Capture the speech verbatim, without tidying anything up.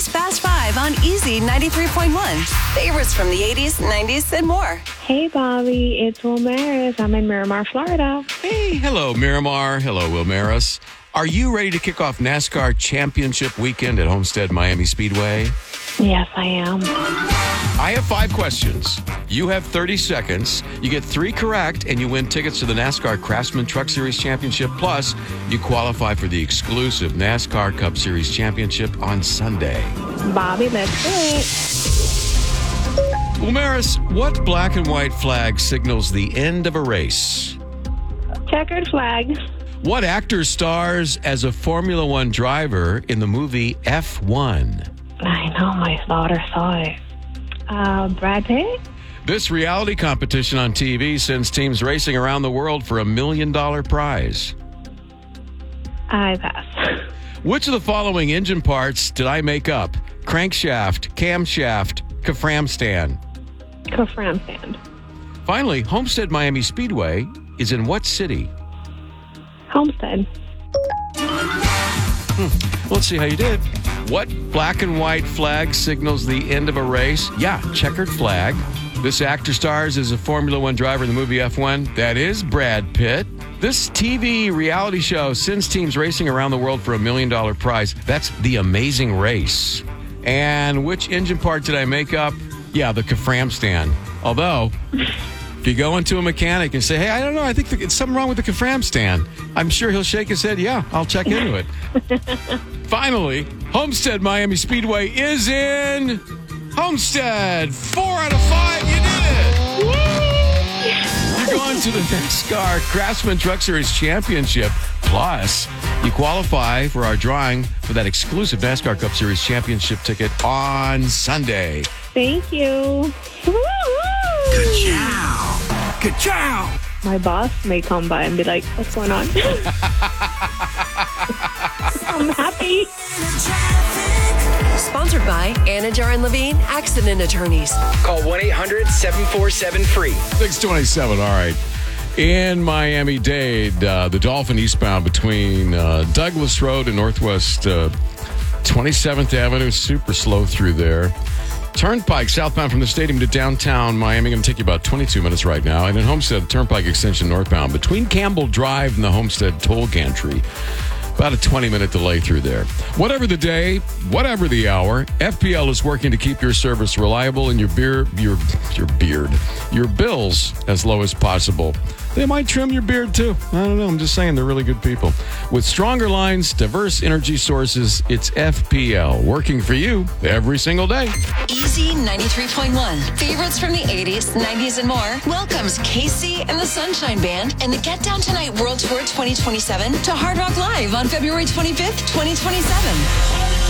Today's Fast Five on Easy ninety-three point one. Favorites from the eighties, nineties, and more. Hey, Bobby. It's Will Maris. I'm in Miramar, Florida. Hey, hello, Miramar. Hello, Will Maris. Are you ready to kick off NASCAR Championship Weekend at Homestead Miami Speedway? Yes, I am. I have five questions. You have thirty seconds. You get three correct, and you win tickets to the NASCAR Craftsman Truck Series Championship. Plus, you qualify for the exclusive NASCAR Cup Series Championship on Sunday. Bobby, let's do it. Well, Maris, what black and white flag signals the end of a race? Checkered flag. What actor stars as a Formula One driver in the movie F one? I know, my daughter saw it. Uh, Brad Pitt? This reality competition on T V sends teams racing around the world for a million dollar prize. I pass. Which of the following engine parts did I make up? Crankshaft, camshaft, Kafram stand. Kafram stand. Finally, Homestead Miami Speedway is in what city? Homestead. Hmm. Let's see how you did. What black and white flag signals the end of a race? Yeah, checkered flag. This actor stars as a Formula One driver in the movie F one. That is Brad Pitt. This T V reality show sends teams racing around the world for a million dollar prize. That's The Amazing Race. And which engine part did I make up? Yeah, the Kafram stand. Although, if you go into a mechanic and say, hey, I don't know, I think it's something wrong with the Kafram stand, I'm sure he'll shake his head, yeah, I'll check into it. Finally, Homestead Miami Speedway is in Homestead. Four out of five, you did it! You're going to the NASCAR Craftsman Truck Series Championship. Plus, you qualify for our drawing for that exclusive NASCAR Cup Series Championship ticket on Sunday. Thank you. Ka-chow! Ka-chow! My boss may come by and be like, what's going on? I'm happy. Sponsored by Anajar and Levine Accident Attorneys. Call one eight hundred seven four seven free. six twenty-seven, all right. In Miami-Dade, uh, the Dolphin eastbound between uh, Douglas Road and Northwest uh, twenty-seventh Avenue. Super slow through there. Turnpike southbound from the stadium to downtown Miami. Going to take you about twenty-two minutes right now. And then Homestead Turnpike extension northbound between Campbell Drive and the Homestead Toll Gantry. About a twenty-minute delay through there. Whatever the day, whatever the hour, F P L is working to keep your service reliable and your beer, your your beard, your bills as low as possible. They might trim your beard too. I don't know. I'm just saying they're really good people. With stronger lines, diverse energy sources, it's F P L working for you every single day. Easy ninety-three point one. Favorites from the eighties, nineties, and more welcomes Casey and the Sunshine Band and the Get Down Tonight World Tour twenty twenty-seven to Hard Rock Live on February twenty-fifth, twenty twenty-seven.